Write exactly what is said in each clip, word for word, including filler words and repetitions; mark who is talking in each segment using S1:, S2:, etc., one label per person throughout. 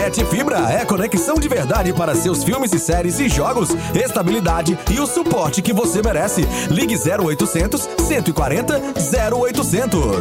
S1: Net Fibra é conexão de verdade para seus filmes e séries e jogos, estabilidade e o suporte que você merece. Ligue zero oitocentos, cento e quarenta, zero oitocentos.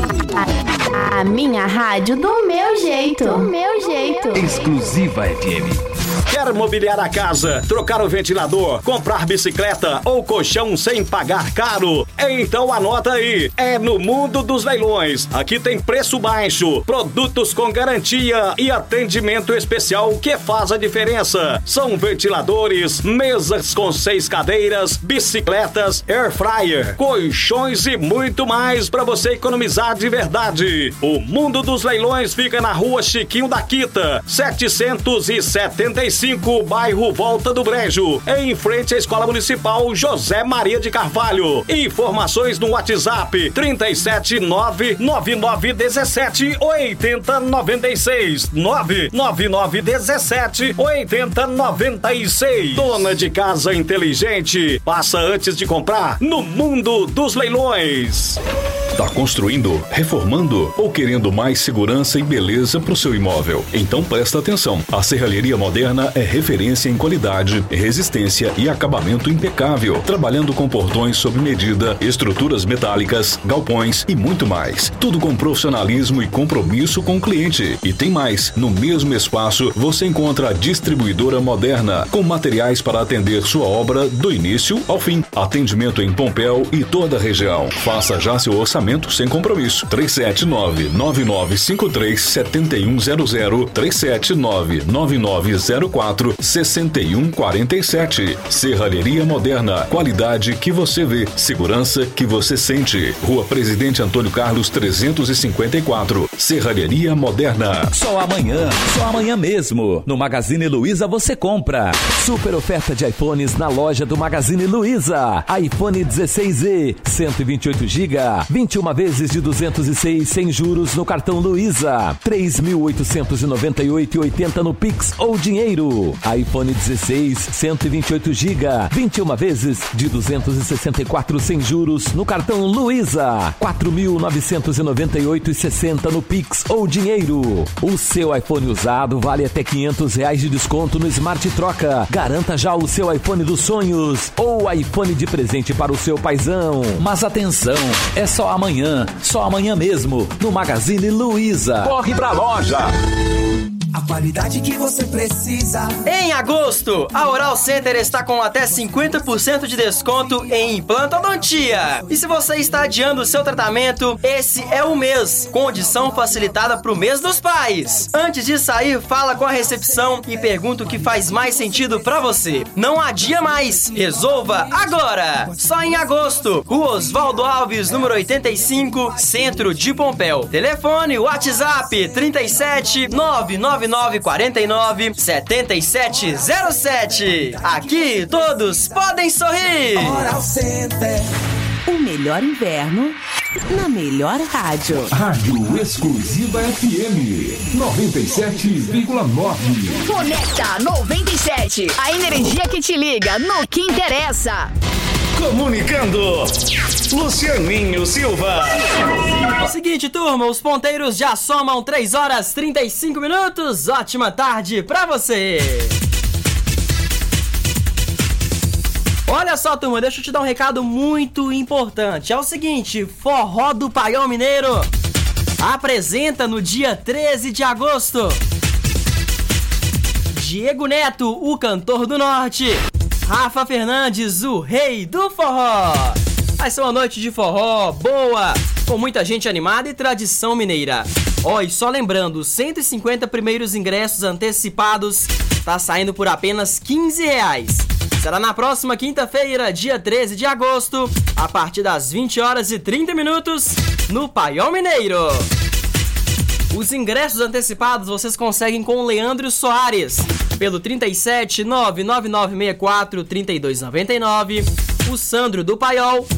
S2: A, a, a minha rádio do meu jeito. Do meu jeito.
S3: Exclusiva F M.
S4: Quer mobiliar a casa, trocar o ventilador, comprar bicicleta ou colchão sem pagar caro? Então anota aí, é no Mundo dos Leilões. Aqui tem preço baixo, produtos com garantia e atendimento especial que faz a diferença. São ventiladores, mesas com seis cadeiras, bicicletas, air fryer, colchões e muito mais para você economizar de verdade. O Mundo dos Leilões fica na Rua Chiquinho da Quita, setecentos e setenta e cinco, bairro Volta do Brejo, em frente à Escola Municipal José Maria de Carvalho. Informações no WhatsApp trinta sete nove nove nove dezessete oitenta noventa e seis, nove nove nove dezessete oitenta noventa e seis. Dona de casa inteligente, passa antes de comprar no Mundo dos Leilões.
S5: Tá construindo, reformando ou querendo mais segurança e beleza para o seu imóvel? Então presta atenção. A Serralheria Moderna é referência em qualidade, resistência e acabamento impecável, trabalhando com portões sob medida, estruturas metálicas, galpões e muito mais. Tudo com profissionalismo e compromisso com o cliente. E tem mais, no mesmo espaço você encontra a Distribuidora Moderna, com materiais para atender sua obra do início ao fim. Atendimento em Pompéu e toda a região. Faça já seu orçamento sem compromisso. três sete nove, nove nove cinco três, sete um zero zero, três sete nove, nove nove zero quatro, seis um quatro sete. Serralheria Moderna, qualidade que você vê, segurança que você sente. Rua Presidente Antônio Carlos trezentos e cinquenta e quatro. Serralheria Moderna.
S3: Só amanhã, só amanhã mesmo. No Magazine Luiza você compra. Super oferta de iPhones na loja do Magazine Luiza. iPhone dezesseis e, cento e vinte e oito gigabytes, vinte e uma vezes de duzentos e seis sem juros no cartão Luiza. três mil oitocentos e noventa e oito reais e oitenta centavos no Pix ou dinheiro. iPhone dezesseis, cento e vinte e oito gigabytes, vinte e uma vezes de duzentos e sessenta e quatro sem juros no cartão Luiza. quatro mil novecentos e noventa e oito reais e sessenta centavos no Pix ou dinheiro. O seu iPhone usado vale até quinhentos reais de desconto no Smart Troca. Garanta já o seu iPhone dos sonhos ou iPhone de presente para o seu paizão. Mas atenção, é só amanhã, só amanhã mesmo, no Magazine Luiza.
S6: Corre pra loja!
S7: A qualidade que você precisa.
S8: Em agosto, a Oral Center está com até cinquenta por cento de desconto em implantodontia. E se você está adiando o seu tratamento, esse é o mês. Condição facilitada pro mês dos pais. Antes de sair, fala com a recepção e pergunta o que faz mais sentido pra você. Não adia mais. Resolva agora. Só em agosto. Rua Oswaldo Alves, número oitenta e cinco, Centro de Pompéu. Telefone WhatsApp trinta e sete, nove nove nove quatro nove, sete sete zero sete. Aqui todos podem sorrir.
S7: Oral Center.
S9: O melhor inverno na melhor rádio.
S6: Rádio Exclusiva F M noventa e sete vírgula nove.
S10: Conecta noventa e sete. A energia que te liga no que interessa.
S4: Comunicando, Lucianinho Silva.
S8: Seguinte, turma, os ponteiros já somam três horas e trinta e cinco minutos. Ótima tarde pra você. Olha só, turma, deixa eu te dar um recado muito importante. É o seguinte, Forró do Paião Mineiro apresenta no dia treze de agosto Diego Neto, o cantor do Norte, Rafa Fernandes, o rei do forró. Vai ser uma noite de forró boa, com muita gente animada e tradição mineira. Ó, e só lembrando, cento e cinquenta primeiros ingressos antecipados tá saindo por apenas quinze reais. Será na próxima quinta-feira, dia treze de agosto, a partir das vinte horas e trinta minutos, no Paião Mineiro. Os ingressos antecipados vocês conseguem com o Leandro Soares, pelo trinta e sete, nove nove nove seis quatro, trinta e dois noventa e nove, o Sandro do Paiol